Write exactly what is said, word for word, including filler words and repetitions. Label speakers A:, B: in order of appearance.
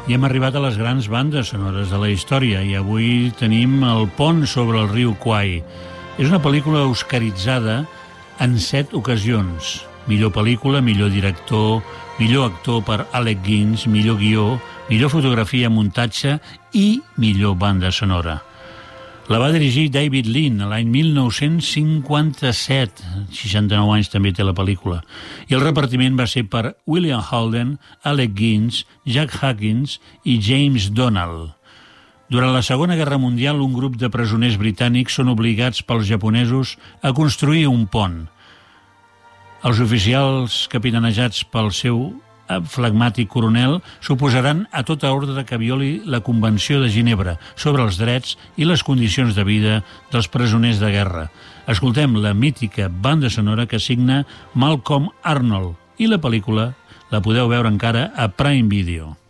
A: I hem arribat a les grans bandes sonores de la història i avui tenim El pont sobre el riu Kwai. És una pel·lícula oscaritzada en set ocasions. Millor pel·lícula, millor director, millor actor per Alec Guinness, millor guió, millor fotografia, muntatge i millor banda sonora. La va dirigir David Lean l'any mil nou-cents cinquanta-set, seixanta-nou anys també té la pel·lícula, i el repartiment va ser per William Holden, Alec Guinness, Jack Huggins i James Donald. Durant la Segona Guerra Mundial, un grup de presoners britànics són obligats pels japonesos a construir un pont. Els oficials capitanejats pel seu flegmàtic coronel s'oposaran a tota ordre que violi la Convenció de Ginebra sobre els drets i les condicions de vida dels presoners de guerra. Escoltem la mítica banda sonora que signa Malcolm Arnold i la pel·lícula la podeu veure encara a Prime Video.